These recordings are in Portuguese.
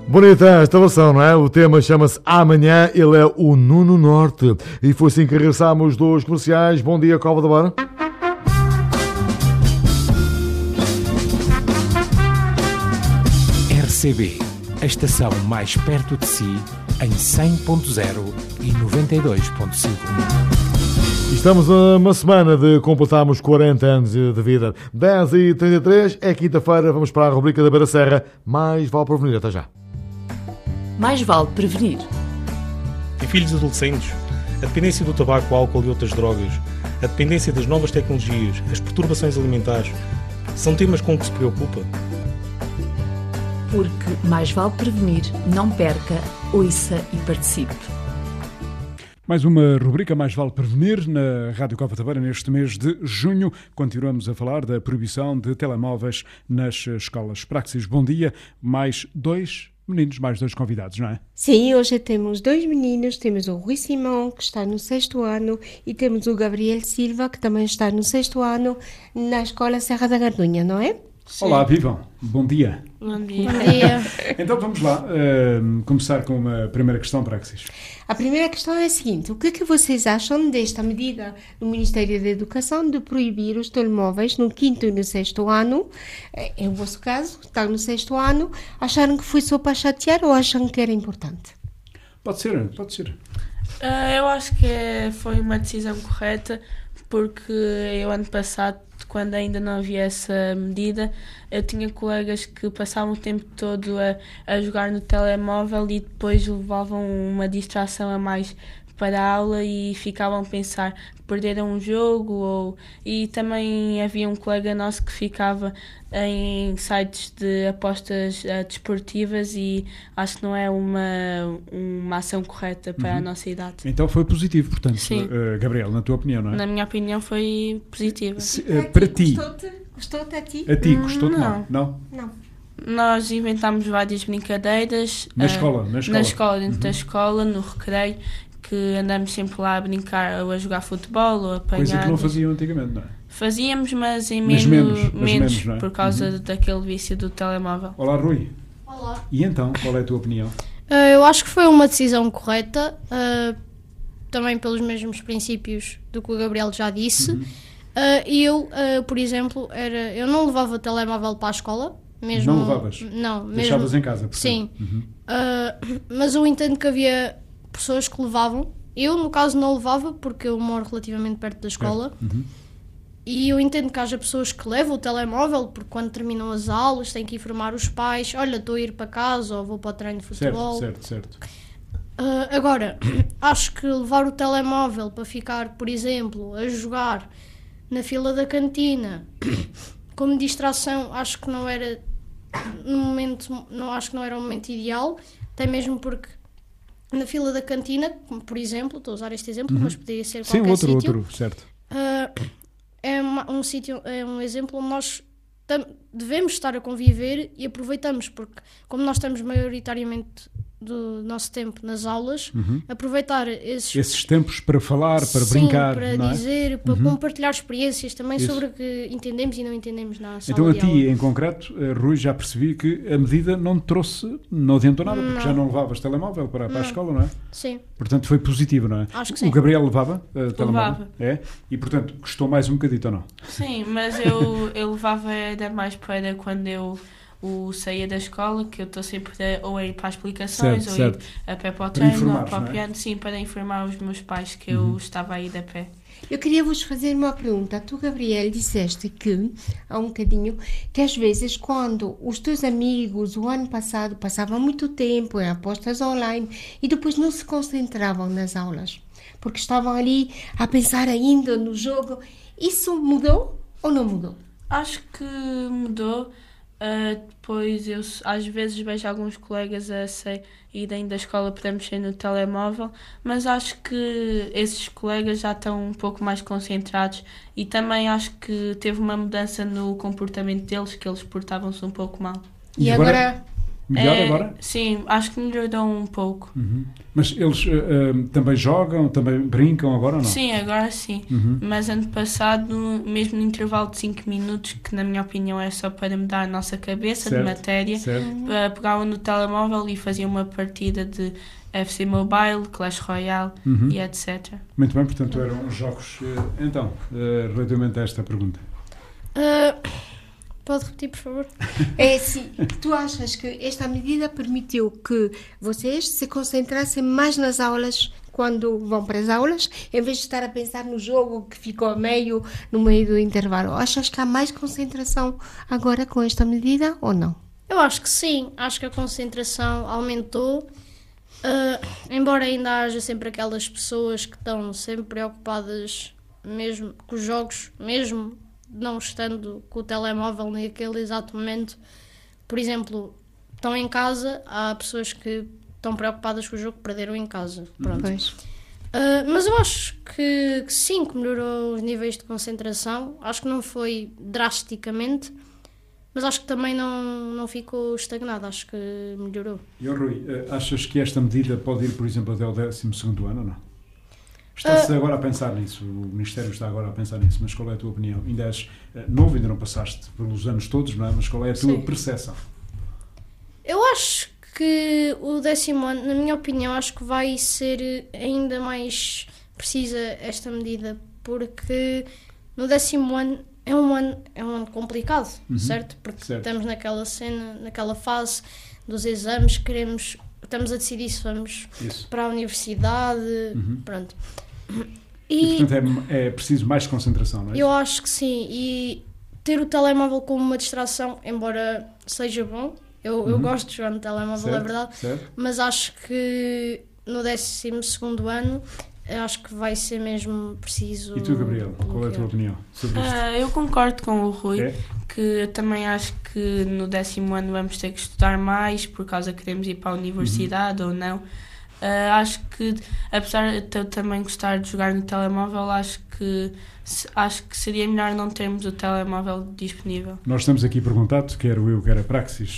Bonita esta versão, não é? O tema chama-se Amanhã, ele é o Nuno Norte. E foi assim que regressamos dos comerciais. Bom dia, Cova da Bora. RCB, a estação mais perto de si, em 100.0 e 92.5. Estamos a uma semana de completarmos 40 anos de vida. 10h33, é quinta-feira, vamos para a rubrica da Beira Serra. Mais vale prevenir, até já. Mais vale prevenir. Em filhos adolescentes, a dependência do tabaco, álcool e outras drogas, a dependência das novas tecnologias, as perturbações alimentares, são temas com que se preocupa? Porque mais vale prevenir, não perca, ouça e participe. Mais uma rubrica Mais Vale Prevenir na Rádio Cova da Beira neste mês de junho. Continuamos a falar da proibição de telemóveis nas escolas. Praxis, bom dia. Mais dois meninos, mais dois convidados, não é? Sim, hoje temos dois meninos. Temos o Rui Simão, que está no 6º ano, e temos o Gabriel Silva, que também está no 6º ano, na Escola Serra da Gardunha, não é? Sim. Olá, vivam. Bom dia. Bom dia. Bom dia. Então vamos lá começar com uma primeira questão, Praxis. A primeira questão é a seguinte: o que é que vocês acham desta medida do Ministério da Educação de proibir os telemóveis no 5º e no 6º ano? É o vosso caso, está no 6º ano. Acharam que foi só para chatear ou acham que era importante? Pode ser, pode ser. Eu acho que foi uma decisão correta, porque eu ano passado, quando ainda não havia essa medida, eu tinha colegas que passavam o tempo todo a jogar no telemóvel e depois levavam uma distração a mais para a aula e ficavam a pensar que perderam um jogo. E também havia um colega nosso que ficava em sites de apostas desportivas e acho que não é uma ação correta para a nossa idade. Então foi positivo, portanto, Gabriel, na tua opinião, não é? Na minha opinião foi positiva. Para ti? Gostou-te a ti? A ti, gostou-te? Não. Nós inventámos várias brincadeiras. Na escola? Na escola, dentro da escola, no recreio, que andamos sempre lá a brincar, ou a jogar futebol, ou a apanhar. Coisa que não faziam antigamente, não é? Fazíamos, mas em menos, não é? Por causa daquele vício do telemóvel. Olá, Rui. Olá. E então, qual é a tua opinião? Eu acho que foi uma decisão correta, também pelos mesmos princípios do que o Gabriel já disse. Eu, por exemplo, eu não levava o telemóvel para a escola. Mesmo, não levavas? Não. Deixavas em casa, portanto. Sim. Mas eu entendo que havia pessoas que levavam. Eu, no caso, não levava, porque eu moro relativamente perto da escola. E eu entendo que haja pessoas que levam o telemóvel, porque quando terminam as aulas têm que informar os pais: olha, estou a ir para casa ou vou para o treino de futebol. Certo. Agora, acho que levar o telemóvel para ficar, por exemplo, a jogar na fila da cantina como distração, acho que não era acho que não era o momento ideal, até mesmo porque na fila da cantina, por exemplo, estou a usar este exemplo, mas poderia ser qualquer sítio. Sim, outro, certo. É um exemplo onde nós devemos estar a conviver e aproveitamos, porque como nós estamos maioritariamente do nosso tempo nas aulas, aproveitar esses tempos para falar, para brincar, para não é? dizer, para compartilhar experiências também sobre o que entendemos e não entendemos na sala então, de aula. Então a ti, em concreto, Rui, já percebi que a medida não te trouxe, não adiantou nada, porque já não levavas telemóvel para a escola, não é? Sim. Portanto, foi positivo, não é? Acho que sim. O Gabriel levava telemóvel? Levava. É? E, portanto, gostou mais um bocadito ou não? Sim, mas eu levava ainda mais para quando eu saía da escola, que eu estou sempre ou a ir para as explicações, ou ir a pé para o treino, ou para o piano, sim, para informar os meus pais que eu estava aí de pé. Eu queria vos fazer uma pergunta. Tu, Gabriel, disseste que, há um bocadinho, que às vezes quando os teus amigos, o ano passado, passavam muito tempo em apostas online e depois não se concentravam nas aulas, porque estavam ali a pensar ainda no jogo, isso mudou ou não mudou? Acho que mudou. Depois eu às vezes vejo alguns colegas a saírem da escola para mexer no telemóvel, mas acho que esses colegas já estão um pouco mais concentrados e também acho que teve uma mudança no comportamento deles, que eles portavam-se um pouco mal. E agora Melhor agora? Sim, acho que melhorou um pouco. Mas eles também jogam, também brincam agora ou não? Sim, agora sim. Mas ano passado, mesmo no intervalo de 5 minutos, que na minha opinião é só para mudar a nossa cabeça de matéria, pegavam no telemóvel e faziam uma partida de FC Mobile, Clash Royale e etc. Muito bem, portanto eram jogos... Então, relativamente a esta pergunta. Pode repetir, por favor? É assim, tu achas que esta medida permitiu que vocês se concentrassem mais nas aulas quando vão para as aulas, em vez de estar a pensar no jogo que ficou no meio do intervalo? Achas que há mais concentração agora com esta medida ou não? Eu acho que sim, acho que a concentração aumentou, embora ainda haja sempre aquelas pessoas que estão sempre preocupadas mesmo com os jogos, mesmo não estando com o telemóvel naquele exato momento. Por exemplo, estão em casa, há pessoas que estão preocupadas com o jogo que perderam em casa. Pronto. Mas eu acho que sim, que melhorou os níveis de concentração. Acho que não foi drasticamente, mas acho que também não ficou estagnado, acho que melhorou. E Rui, achas que esta medida pode ir, por exemplo, até o 12º ano ou não? Está-se agora a pensar nisso, o Ministério está agora a pensar nisso, mas qual é a tua opinião? Ainda és novo, ainda não passaste pelos anos todos, não é? Mas qual é a tua percepção? Eu acho que o 10º ano, na minha opinião, acho que vai ser ainda mais precisa esta medida, porque no 10º ano é um ano complicado, certo? Porque estamos naquela fase dos exames, estamos a decidir se vamos para a universidade, pronto. E portanto é preciso mais concentração, não é? Eu acho que sim, e ter o telemóvel como uma distração, embora seja bom, eu gosto de jogar no telemóvel, é verdade, mas acho que no 12º ano acho que vai ser mesmo preciso. E tu, Gabriel, qual é a tua opinião sobre isto? Eu concordo com o Rui, que eu também acho que no 10º ano vamos ter que estudar mais, por causa que queremos ir para a universidade ou não. Acho que, apesar de eu também gostar de jogar no telemóvel, acho que seria melhor não termos o telemóvel disponível. Nós temos aqui perguntado, quer eu, quer a Praxis,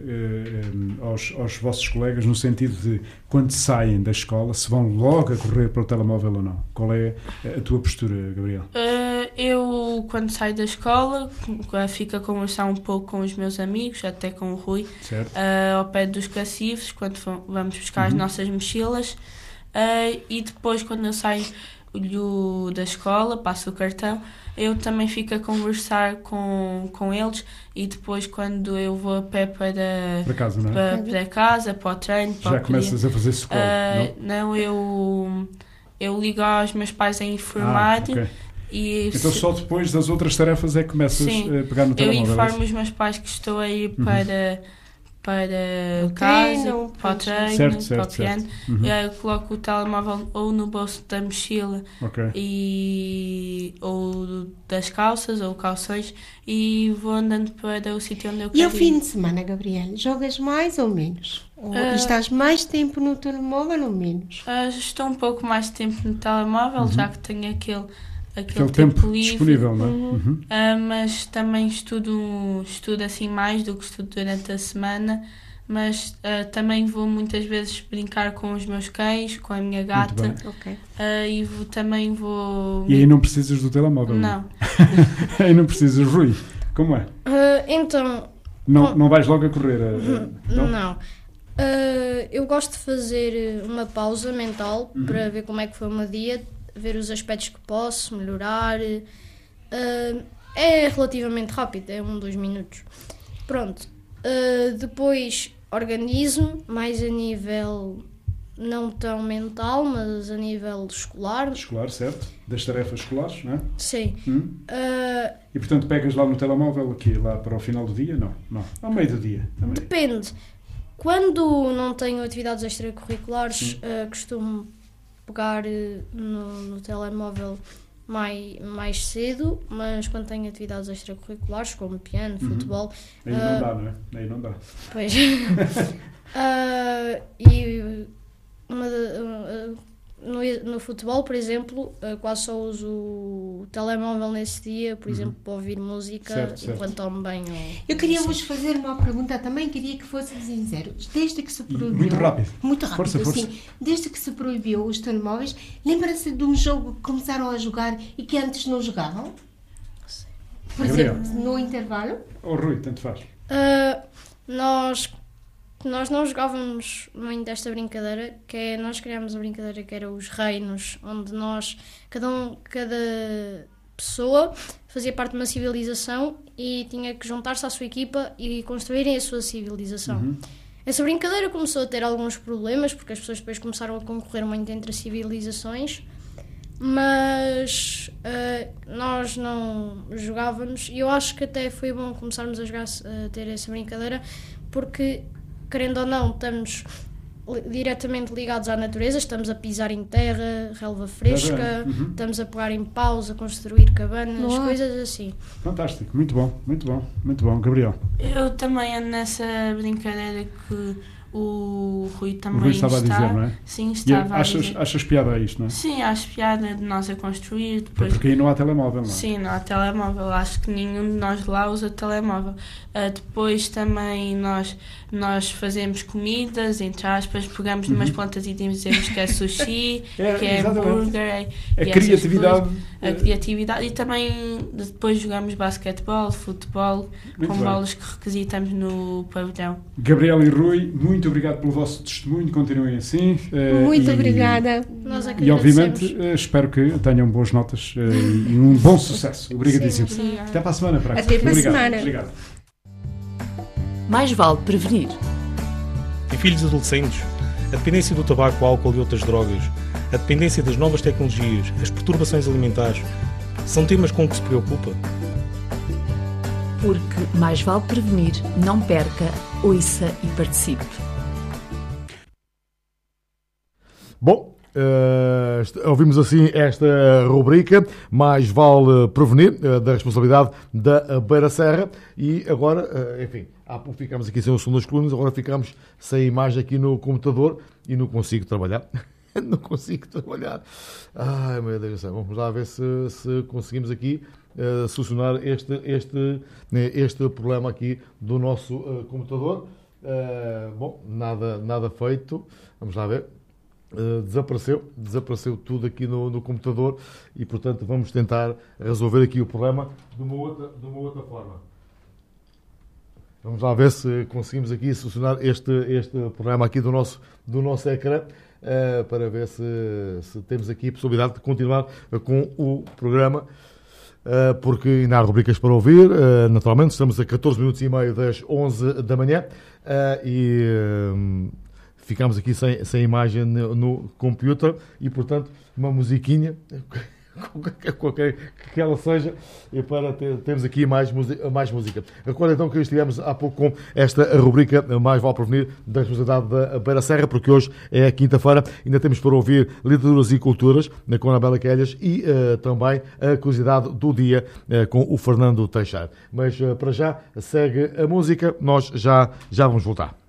aos vossos colegas, no sentido de, quando saem da escola, se vão logo a correr para o telemóvel ou não. Qual é a tua postura, Gabriel? Eu, quando saio da escola, fico a conversar um pouco com os meus amigos, até com o Rui, ao pé dos cacifes, quando vamos buscar as nossas mochilas, e depois, quando eu saio da escola, passo o cartão, eu também fico a conversar com eles, e depois, quando eu vou a pé para casa, não é? para casa, para o treino, já começas a fazer scroll, não? Eu ligo aos meus pais a informar. Então só depois das outras tarefas é que começas a pegar no telemóvel? Eu informo os meus pais que estou a ir para casa, para o treino, para o piano. Eu coloco o telemóvel ou no bolso da mochila ou das calças ou calções e vou andando para o sítio onde eu quero ir. E ao fim de semana, Gabriel, jogas mais ou menos? Ou estás mais tempo no telemóvel ou menos? Estou um pouco mais tempo no telemóvel, já que tenho aquele tempo livre, disponível, não é? Mas também estudo assim mais do que estudo durante a semana, mas também vou muitas vezes brincar com os meus cães, com a minha gata, e também vou... E aí não precisas do telemóvel? Não. Aí não precisas, Rui? Como é? Então... Não vais logo a correr? Não. Eu gosto de fazer uma pausa mental para ver como é que foi o meu dia, ver os aspectos que posso melhorar. É relativamente rápido, é 1-2 minutos. Pronto. Depois organizo mais a nível não tão mental, mas a nível escolar. Escolar, certo? Das tarefas escolares, não é? Sim. E portanto pegas lá no telemóvel aqui, lá para o final do dia? Não. Ao meio do dia? Depende. Quando não tenho atividades extracurriculares, costumo pegar no telemóvel mais cedo, mas quando tenho atividades extracurriculares, como piano, futebol... Aí não dá, não é? Aí não dá. Pois. E no futebol, por exemplo, quase só uso o telemóvel nesse dia, por exemplo, para ouvir música enquanto tomo banho. Eu queria vos fazer uma pergunta também, queria que fossem sinceros. Desde que se proibiu... Muito rápido. Muito rápido, Força. sim. Desde que se proibiu os telemóveis, lembram-se de um jogo que começaram a jogar e que antes não jogavam? Por Gabriel. exemplo, no intervalo? Ou Rui, tanto faz. Nós não jogávamos muito esta brincadeira, nós criámos a brincadeira que era os reinos, onde cada pessoa fazia parte de uma civilização e tinha que juntar-se à sua equipa e construírem a sua civilização. Essa brincadeira começou a ter alguns problemas, porque as pessoas depois começaram a concorrer muito entre as civilizações, mas nós não jogávamos, e eu acho que até foi bom começarmos a jogar, a ter essa brincadeira, porque, querendo ou não, estamos diretamente ligados à natureza, estamos a pisar em terra, relva fresca, estamos a pegar em paus, a construir cabanas, coisas assim. Fantástico, muito bom. Gabriel? Eu também ando nessa brincadeira que o Rui também O Rui estava a dizer, não é? Sim, estava a dizer. Achas piada a isto, não é? Sim, acho piada de nós a construir. Depois... Porque aí não há telemóvel, não é? Sim, não há telemóvel. Acho que nenhum de nós lá usa telemóvel. Depois também nós fazemos comidas, entre aspas, pegamos numas plantas e dizemos que é sushi, que é hambúrguer. A criatividade. A criatividade. E também depois jogamos basquetebol, futebol, com bolas que requisitamos no pavilhão. Gabriel e Rui, muito obrigado pelo vosso testemunho, continuem assim. Muito obrigada. Nós E obviamente espero que tenham boas notas e um bom sucesso. Obrigadíssimo. Sim. Até para a semana, Praxis. Até para a semana. Obrigado. Mais vale prevenir. Em filhos adolescentes, a dependência do tabaco, álcool e outras drogas, a dependência das novas tecnologias, as perturbações alimentares, são temas com que se preocupa? Porque mais vale prevenir, não perca, ouça e participe. Bom, ouvimos assim esta rubrica, mais vale prevenir, da responsabilidade da Beira Serra, e agora, enfim, há pouco ficámos aqui sem o som das colunas, agora ficámos sem imagem aqui no computador e não consigo trabalhar. Não consigo trabalhar. Ai, meu Deus do céu. Vamos lá ver se conseguimos aqui solucionar este problema aqui do nosso computador. Bom, nada feito. Vamos lá ver. Desapareceu tudo aqui no computador e, portanto, vamos tentar resolver aqui o problema de uma outra forma. Vamos lá ver se conseguimos aqui solucionar este problema aqui do nosso ecrã, para ver se temos aqui a possibilidade de continuar com o programa, porque ainda há rubricas para ouvir. Naturalmente, estamos a 14 minutos e meio das 11 da manhã e ficamos aqui sem imagem no computer e, portanto, uma musiquinha, qualquer que ela seja, para termos aqui mais música. Recordo então que estivemos há pouco com esta rubrica Mais Vale Prevenir, da responsabilidade da Beira Serra, porque hoje é quinta-feira, ainda temos para ouvir Literaturas e Culturas com a Anabela Quelhas e também a curiosidade do dia com o Fernando Teixeira. Mas para já segue a música, nós já vamos voltar.